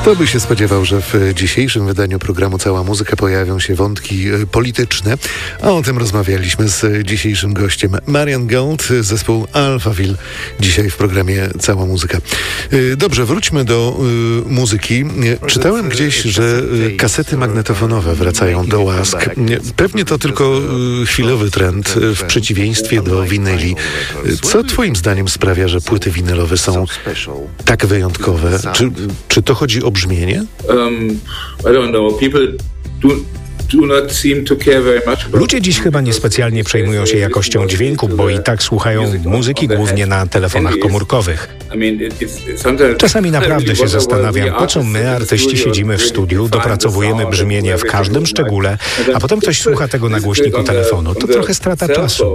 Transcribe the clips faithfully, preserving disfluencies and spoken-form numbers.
Kto by się spodziewał, że w dzisiejszym wydaniu programu Cała Muzyka pojawią się wątki polityczne, a o tym rozmawialiśmy z dzisiejszym gościem. Marian Gold, zespół Alphaville, dzisiaj w programie Cała Muzyka. Dobrze, wróćmy do y, muzyki. Czytałem gdzieś, że kasety magnetofonowe wracają do łask. Pewnie to tylko y, chwilowy trend w przeciwieństwie do winyli. Co twoim zdaniem sprawia, że płyty winylowe są tak wyjątkowe? Czy, czy to chodzi o brzmienie? Um, I don't know. People do, do not seem to care very much about... Ludzie dziś chyba niespecjalnie przejmują się jakością dźwięku, bo i tak słuchają muzyki głównie na telefonach komórkowych. Czasami naprawdę się zastanawiam, po co my, artyści, siedzimy w studiu, dopracowujemy brzmienie w każdym szczególe, a potem ktoś słucha tego na głośniku telefonu. To trochę strata czasu.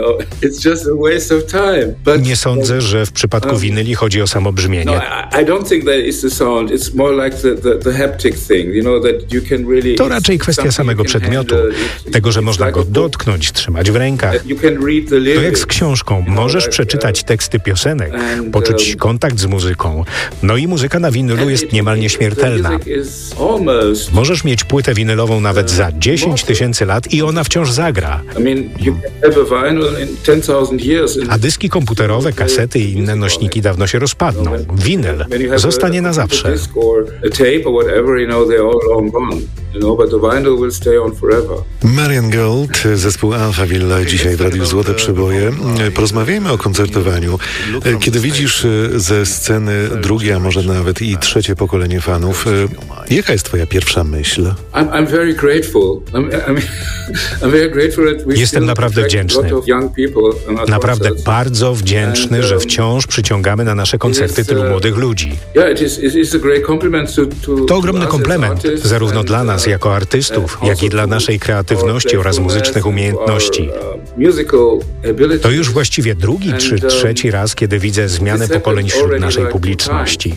Nie sądzę, że w przypadku winyli chodzi o samo brzmienie. To raczej kwestia samego przedmiotu, tego, że można go dotknąć, trzymać w rękach. To jak z książką. Możesz przeczytać teksty piosenek, poczuć kontakt z muzyką. No i muzyka na winylu jest niemal nieśmiertelna. Możesz mieć płytę winylową nawet za dziesięć tysięcy lat i ona wciąż zagra. A dyski komputerowe, kasety i inne nośniki dawno się rozpadną. Winyl zostanie na zawsze. Marian Gold, zespół Alphaville, dzisiaj w Radiu Złote Przeboje. Porozmawiajmy o koncertowaniu. Kiedy widzisz ze sceny drugie, a może nawet i trzecie pokolenie fanów, jaka jest twoja pierwsza myśl? Jestem naprawdę wdzięczny. Naprawdę bardzo wdzięczny, że wciąż przyciągamy na nasze koncerty tylu młodych ludzi. To ogromny komplement, zarówno dla nas jako artystów, jak i dla naszej kreatywności oraz muzycznych umiejętności. To już właściwie drugi czy trzeci raz, kiedy widzę zmianę pokoleń wśród naszej publiczności.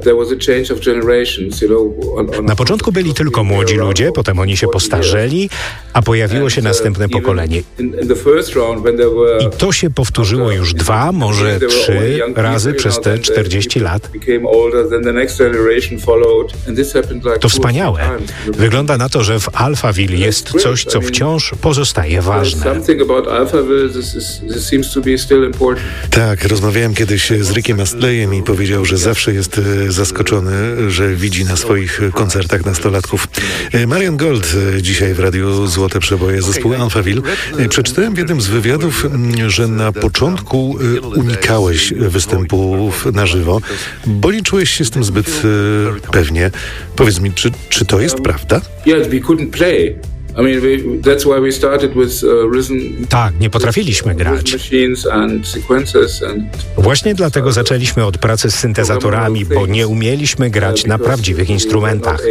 Na początku byli tylko młodzi ludzie, potem oni się postarzeli, a pojawiło się następne pokolenie. I to się powtórzyło już dwa, może trzy razy przez te czterdzieści lat. To wspaniałe. Wygląda na to, że w Alphaville jest coś, co wciąż pozostaje ważne. Tak, rozmawiałem kiedyś z Rickiem Astleyem i powiedział, że zawsze jest zaskoczony, że widzi na swoich koncertach nastolatków. Marian Gold dzisiaj w Radiu Złote Przeboje, zespół Alphaville. Przeczytałem w jednym z wywiadów, że na początku unikałeś występów na żywo, bo nie czułeś się z tym zbyt pewnie. Powiedz mi, czy, czy to jest prawda? Tak, nie potrafiliśmy grać. Właśnie dlatego zaczęliśmy od pracy z syntezatorami, bo nie umieliśmy grać na prawdziwych instrumentach.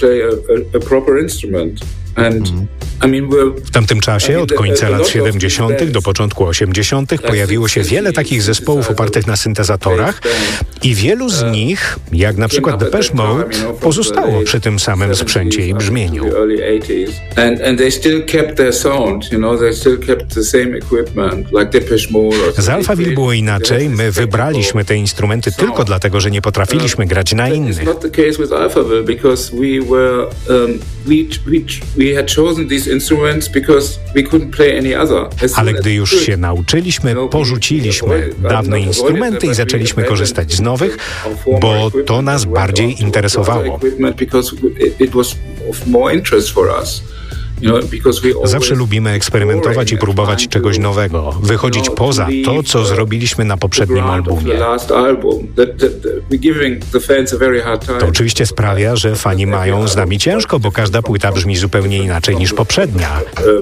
W tamtym czasie, od końca lat siedemdziesiątych do początku osiemdziesiątych pojawiło się wiele takich zespołów opartych na syntezatorach i wielu z nich, jak na przykład Depeche Mode, pozostało przy tym samym sprzęcie i brzmieniu. Z Alphaville było inaczej. My wybraliśmy te instrumenty tylko dlatego, że nie potrafiliśmy grać na innych. Ale gdy już się nauczyliśmy, porzuciliśmy dawne instrumenty i zaczęliśmy korzystać z nowych, bo to nas bardziej interesowało. Zawsze lubimy eksperymentować i próbować czegoś nowego, wychodzić poza to, co zrobiliśmy na poprzednim albumie. To oczywiście sprawia, że fani mają z nami ciężko, bo każda płyta brzmi zupełnie inaczej niż poprzednia.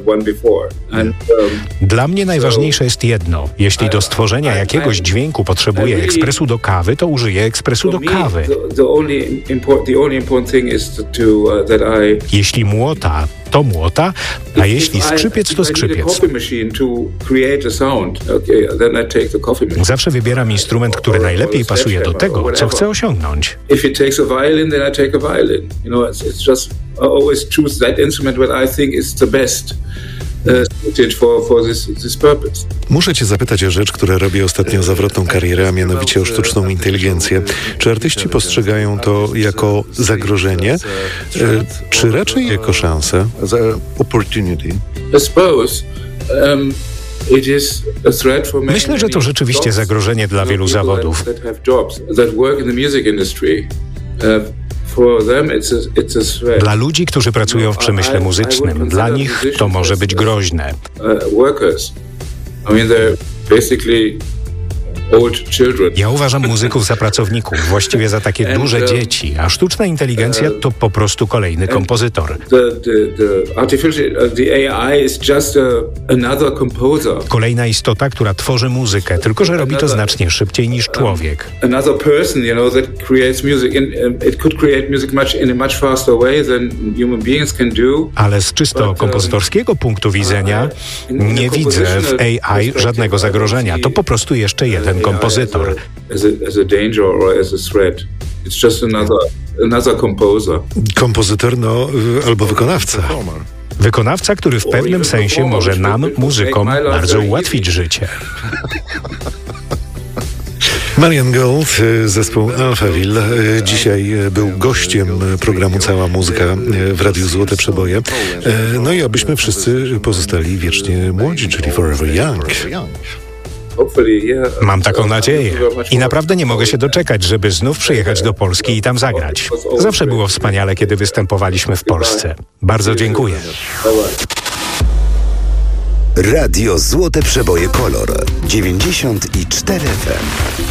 Dla mnie najważniejsze jest jedno. Jeśli do stworzenia jakiegoś dźwięku potrzebuję ekspresu do kawy, to użyję ekspresu do kawy. Jeśli młota, to młota, a jeśli skrzypiec, to skrzypiec. Zawsze wybieram instrument, który najlepiej pasuje do tego, co chcę osiągnąć. Muszę cię zapytać o rzecz, która robi ostatnio zawrotną karierę, a mianowicie o sztuczną inteligencję. Czy artyści postrzegają to jako zagrożenie, czy raczej jako szansę? Myślę, że to rzeczywiście zagrożenie dla wielu zawodów. Dla ludzi, którzy pracują w przemyśle muzycznym, dla nich to może być groźne. Ja uważam muzyków za pracowników, właściwie za takie duże dzieci, a sztuczna inteligencja to po prostu kolejny kompozytor. Kolejna istota, która tworzy muzykę, tylko że robi to znacznie szybciej niż człowiek. Ale z czysto kompozytorskiego punktu widzenia nie widzę w A I żadnego zagrożenia. To po prostu jeszcze jeden kompozytor. Kompozytor, no, albo wykonawca. Wykonawca, który w pewnym sensie może nam, muzykom, bardzo ułatwić życie. Marian Gold, zespół Alphaville, dzisiaj był gościem programu Cała Muzyka w Radiu Złote Przeboje. No i abyśmy wszyscy pozostali wiecznie młodzi, czyli forever young. Mam taką nadzieję i naprawdę nie mogę się doczekać, żeby znów przyjechać do Polski i tam zagrać. Zawsze było wspaniale, kiedy występowaliśmy w Polsce. Bardzo dziękuję. Radio Złote Przeboje Kolor dziewięćdziesiąt cztery F M.